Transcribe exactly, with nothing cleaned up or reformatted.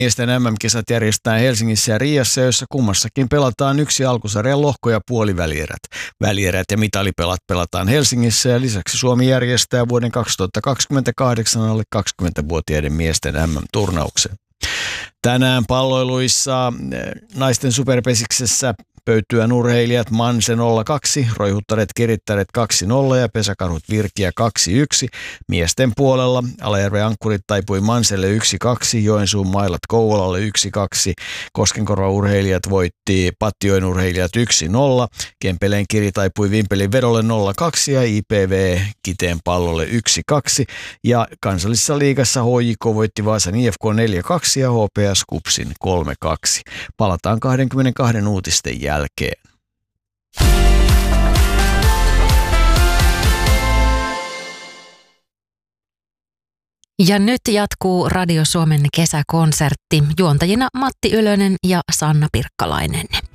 Miesten M M-kisat järjestetään Helsingissä ja Riassa, joissa kummassakin pelataan yksi alkusarjan lohko ja puolivälierät. Välierät ja mitalipelat pelataan Helsingissä ja lisäksi Suomi järjestää vuoden kaksituhattakaksikymmentäkahdeksan alle kaksikymmentävuotiaiden miesten M M-turnauksen. Tänään palloiluissa naisten superpesiksessä Pöytyän urheilijat Manse nolla kaksi, Roihuttaret Kirittäret kaksi nolla ja Pesäkarhut Virkiä kaksi yksi. Miesten puolella Alajärven Ankkurit taipui Manselle yksi kaksi, Joensuun Mailat Kouvolalle yksi kaksi, Koskenkorvan urheilijat voitti Pattijoen urheilijat yksi nolla, Kempeleen Kiri taipui Vimpelin Vedolle nolla kaksi ja I P V Kiteen Pallolle yksi kaksi. Ja kansallisessa liigassa H J K voitti Vaasan I F K neljä kaksi ja H P S Kupsin kolme kaksi. Palataan kaksikymmentäkaksi uutisten jälkeen. jälkeen. Ja nyt jatkuu Radio Suomen kesäkonsertti. Juontajina Matti Ylönen ja Sanna Pirkkalainen.